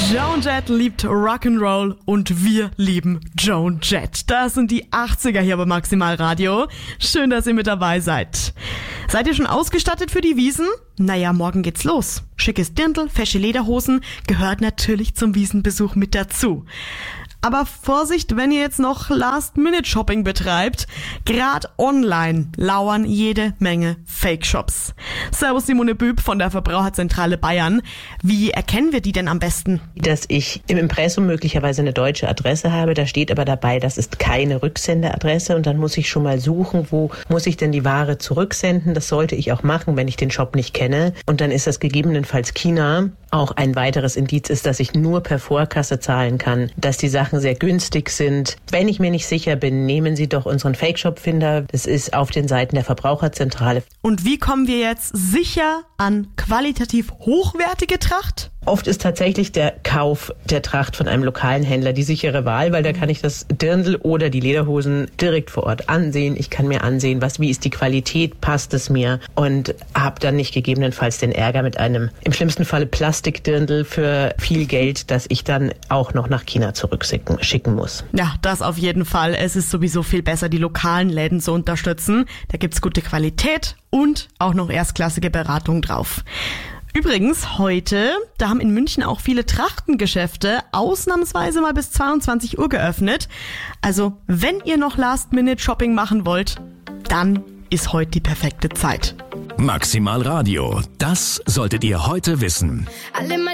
Joan Jett liebt Rock'n'Roll und wir lieben Joan Jett. Das sind die 80er hier bei Maximal Radio. Schön, dass ihr mit dabei seid. Seid ihr schon ausgestattet für die Wiesn? Naja, morgen geht's los. Schickes Dirndl, fesche Lederhosen gehört natürlich zum Wiesenbesuch mit dazu. Aber Vorsicht, wenn ihr jetzt noch Last-Minute-Shopping betreibt. Gerade online lauern jede Menge Fake-Shops. Servus Simone Büb von der Verbraucherzentrale Bayern. Wie erkennen wir die denn am besten? Dass ich im Impressum möglicherweise eine deutsche Adresse habe, da steht aber dabei, das ist keine Rücksenderadresse und dann muss ich schon mal suchen, wo muss ich denn die Ware zurücksenden. Das sollte ich auch machen, wenn ich den Shop nicht kenne. Und dann ist das gegebenenfalls China. Auch ein weiteres Indiz ist, dass ich nur per Vorkasse zahlen kann, dass die Sachen sehr günstig sind. Wenn ich mir nicht sicher bin, nehmen Sie doch unseren Fake-Shop-Finder. Das ist auf den Seiten der Verbraucherzentrale. Und wie kommen wir jetzt sicher an qualitativ hochwertige Tracht? Oft ist tatsächlich der Kauf der Tracht von einem lokalen Händler die sichere Wahl, weil da kann ich das Dirndl oder die Lederhosen direkt vor Ort ansehen. Ich kann mir ansehen, wie ist die Qualität, passt es mir und habe dann nicht gegebenenfalls den Ärger mit einem im schlimmsten Falle Plastikdirndl für viel Geld, das ich dann auch noch nach China schicken muss. Ja, das auf jeden Fall. Es ist sowieso viel besser, die lokalen Läden zu unterstützen. Da gibt's gute Qualität und auch noch erstklassige Beratung drauf. Übrigens, heute, da haben in München auch viele Trachtengeschäfte ausnahmsweise mal bis 22 Uhr geöffnet. Also, wenn ihr noch Last-Minute-Shopping machen wollt, dann ist heute die perfekte Zeit. Maximal Radio, das solltet ihr heute wissen. Alle